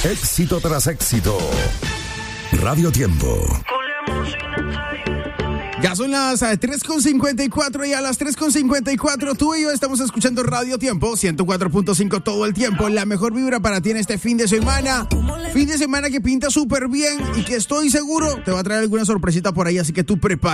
Éxito tras éxito. Radio Tiempo. Ya son las 3:54 y a las 3:54 tú y yo estamos escuchando Radio Tiempo 104.5 todo el tiempo. La mejor vibra para ti en este fin de semana. Fin de semana que pinta súper bien y que estoy seguro te va a traer alguna sorpresita por ahí, así que tú prepárate.